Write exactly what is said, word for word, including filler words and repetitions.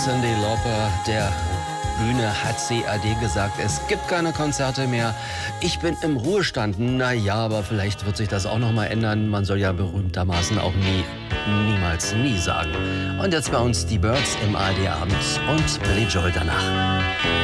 Cyndi Lauper der Bühne hat C A D gesagt, es gibt keine Konzerte mehr. Ich bin im Ruhestand. Naja, aber vielleicht wird sich das auch noch mal ändern. Man soll ja berühmtermaßen auch nie, niemals nie sagen. Und jetzt bei uns die Byrds im A R D Abend und Billy Joel danach.